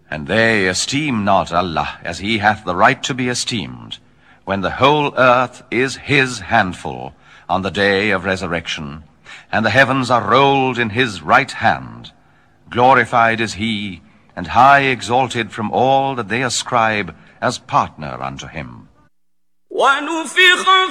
And they esteem not Allah as he hath the right to be esteemed, when the whole earth is his handful on the day of resurrection, and the heavens are rolled in his right hand. Glorified is he, and high exalted from all that they ascribe as partner unto him. وَنُفِخَ